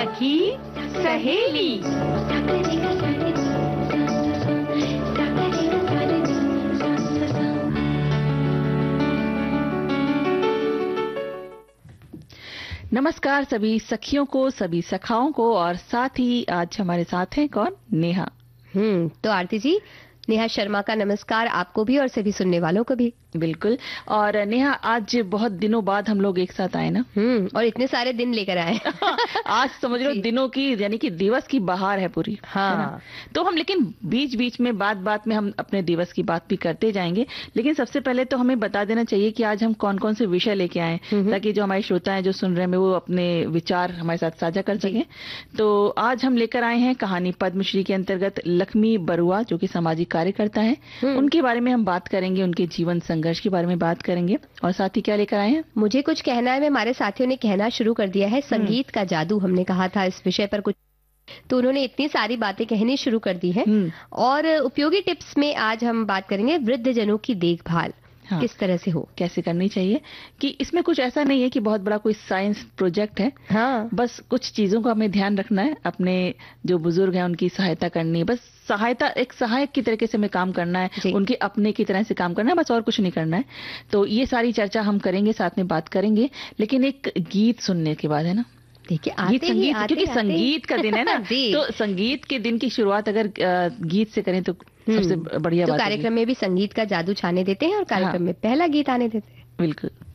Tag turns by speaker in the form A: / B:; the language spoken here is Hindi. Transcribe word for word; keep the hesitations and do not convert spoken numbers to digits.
A: सखी सहेली।
B: नमस्कार सभी सखियों को, सभी सखाओं को, और साथ ही आज हमारे साथ हैं कौन? नेहा।
C: हम्म तो आरती जी, नेहा शर्मा का नमस्कार आपको भी और सभी सुनने वालों को भी।
B: बिल्कुल। और नेहा, आज बहुत दिनों बाद हम लोग एक साथ आए ना।
C: हम्म और इतने सारे दिन लेकर आए।
B: आज समझ लो दिनों की, यानी कि दिवस की बहार है पूरी।
C: हाँ।
B: तो हम लेकिन बीच बीच में बात बात में हम अपने दिवस की बात भी करते जाएंगे, लेकिन सबसे पहले तो हमें बता देना चाहिए कि आज हम कौन कौन से विषय लेके आए, ताकि जो हमारे श्रोता हैं जो सुन रहे हैं वो अपने विचार हमारे साथ साझा कर सकें। तो आज हम लेकर आए हैं कहानी पद्मश्री के अंतर्गत लक्ष्मी बरुआ, जो कि सामाजिक कार्यकर्ता है। उनके बारे में हम बात करेंगे, उनके जीवन संघर्ष के बारे में बात करेंगे, और साथ ही क्या लेकर आए हैं? मुझे
C: कुछ कहना है, हमारे साथियों ने कहना शुरू कर दिया है, संगीत का जादू। हमने कहा था इस विषय पर कुछ, तो उन्होंने इतनी सारी बातें कहनी शुरू कर दी है। और उपयोगी टिप्स में आज हम बात करेंगे वृद्ध जनों की देखभाल। हाँ, किस तरह से हो,
B: कैसे करनी चाहिए, कि इसमें कुछ ऐसा नहीं है कि बहुत बड़ा कोई साइंस प्रोजेक्ट है।
C: हाँ,
B: बस कुछ चीजों का हमें ध्यान रखना है, अपने जो बुजुर्ग हैं उनकी सहायता करनी है। बस सहायता, एक सहायक की तरीके से हमें काम करना है, उनके अपने की तरह से काम करना है, बस और कुछ नहीं करना है। तो ये सारी चर्चा हम करेंगे, साथ में बात करेंगे, लेकिन एक गीत सुनने के बाद, है ना।
C: देखिए,
B: गीत संगीत, क्योंकि संगीत का दिन है ना। तो संगीत के दिन की शुरुआत अगर गीत से करें तो सबसे बढ़िया
C: तो
B: बात।
C: कार्यक्रम में भी संगीत का जादू छाने देते हैं और कार्यक्रम में पहला गीत आने देते हैं।
B: बिल्कुल।